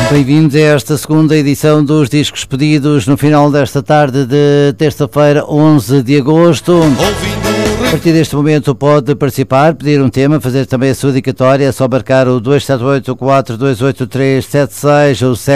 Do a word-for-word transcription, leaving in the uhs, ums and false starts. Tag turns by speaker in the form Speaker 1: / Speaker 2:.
Speaker 1: Bem-vindos a esta segunda edição dos Discos Pedidos no final desta tarde de terça-feira, onze de agosto. A partir deste momento pode participar, pedir um tema, fazer também a sua dedicatória, é só marcar o dois sete oito quatro dois oito três sete seis ou